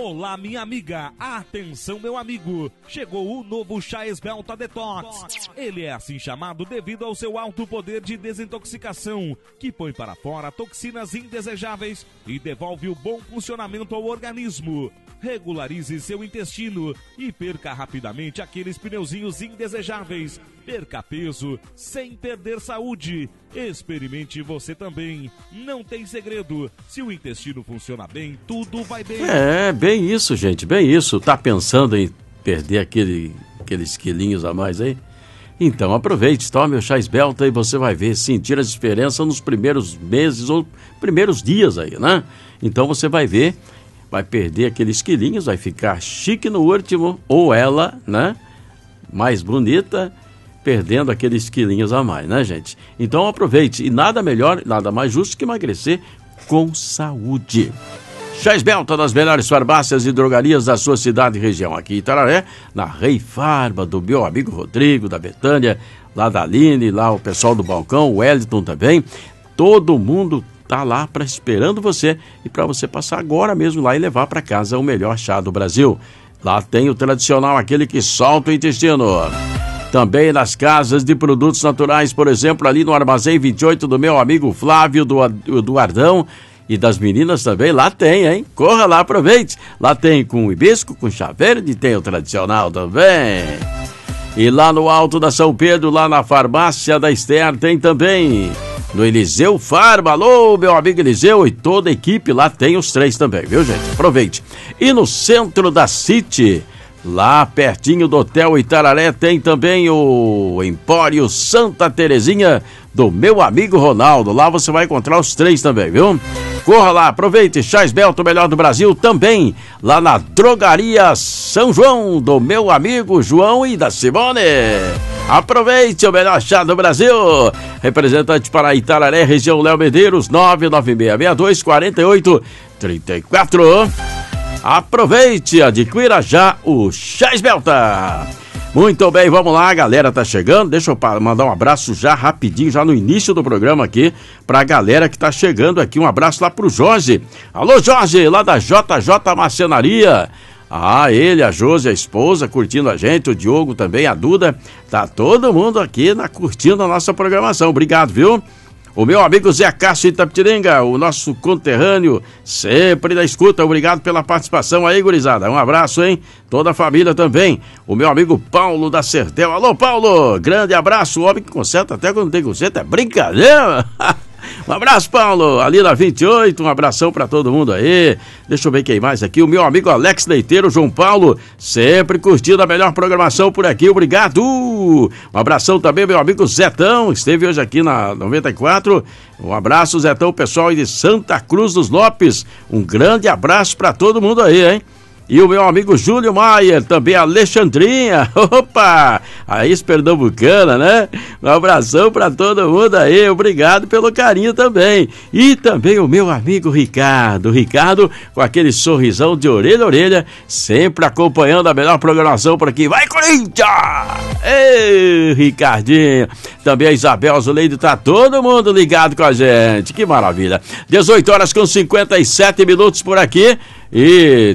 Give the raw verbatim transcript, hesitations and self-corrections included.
Olá, minha amiga. Atenção, meu amigo. Chegou o novo chá Esbelta Detox. Ele é assim chamado devido ao seu alto poder de desintoxicação, que põe para fora toxinas indesejáveis e devolve o bom funcionamento ao organismo. Regularize seu intestino e perca rapidamente aqueles pneuzinhos indesejáveis. Perca peso sem perder saúde. Experimente você também. Não tem segredo. Se o intestino funciona bem, tudo vai bem. É, bem isso, gente, bem isso. Tá pensando em perder aquele, aqueles quilinhos a mais aí? Então aproveite, tome o chá Esbelta e você vai ver, sentir a diferença nos primeiros meses ou primeiros dias aí, né? Então você vai ver, vai perder aqueles quilinhos, vai ficar chique no último, ou ela, né? Mais bonita, perdendo aqueles quilinhos a mais, né, gente? Então aproveite, e nada melhor, nada mais justo que emagrecer com saúde. Chá Esbelta, das melhores farmácias e drogarias da sua cidade e região. Aqui em Itararé, na Rei Farma, do meu amigo Rodrigo, da Betânia, lá da Aline, lá o pessoal do balcão, o Wellington também. Todo mundo tá lá pra, esperando você e para você passar agora mesmo lá e levar para casa o melhor chá do Brasil. Lá tem o tradicional, aquele que solta o intestino. Também nas casas de produtos naturais, por exemplo, ali no Armazém vinte e oito do meu amigo Flávio, do, do Ardão. E das meninas também, lá tem, hein? Corra lá, aproveite. Lá tem com hibisco, com chá verde, tem o tradicional também. E lá no Alto da São Pedro, lá na farmácia da Esther, tem também. No Eliseu Farma, alô, meu amigo Eliseu, e toda a equipe lá tem os três também, viu, gente? Aproveite. E no centro da City, lá pertinho do Hotel Itararé, tem também o Empório Santa Terezinha, do meu amigo Ronaldo. Lá você vai encontrar os três também, viu? Corra lá, aproveite, chá Esbelta, o melhor do Brasil, também lá na Drogaria São João, do meu amigo João e da Simone. Aproveite o melhor chá do Brasil. Representante para Itararé, região Léo Medeiros, nove nove seis seis dois quatro oito três quatro. Aproveite, adquira já o chá Esbelta. Muito bem, vamos lá, a galera tá chegando. Deixa eu mandar um abraço já rapidinho, já no início do programa aqui, pra galera que tá chegando aqui. Um abraço lá pro Jorge. Alô, Jorge, lá da J J Marcenaria. Ah, ele, a Josi, a esposa, curtindo a gente, o Diogo também, a Duda. Tá todo mundo aqui na, curtindo a nossa programação. Obrigado, viu? O meu amigo Zé Cássio Itapetininga, o nosso conterrâneo, sempre da escuta. Obrigado pela participação aí, gurizada. Um abraço, hein? Toda a família também. O meu amigo Paulo da Sertel. Alô, Paulo! Grande abraço. O homem que conserta até quando tem conserto. É brincadeira! Um abraço, Paulo, ali na vinte e oito, um abração pra todo mundo aí. Deixa eu ver quem mais aqui, o meu amigo Alex Leiteiro, João Paulo, sempre curtindo a melhor programação por aqui, obrigado. Um abração também, meu amigo Zetão, esteve hoje aqui na noventa e quatro. Um abraço, Zetão, pessoal de Santa Cruz dos Lopes. Um grande abraço pra todo mundo aí, hein? E o meu amigo Júlio Maier, também a Alexandrinha, opa, a ex-pernambucana, né? Um abração pra todo mundo aí, obrigado pelo carinho também. E também o meu amigo Ricardo, Ricardo com aquele sorrisão de orelha a orelha, sempre acompanhando a melhor programação por aqui. Vai, Corinthians! Ei, Ricardinho! Também a Isabel Zuleide, tá todo mundo ligado com a gente, que maravilha. dezoito horas com cinquenta e sete minutos por aqui e...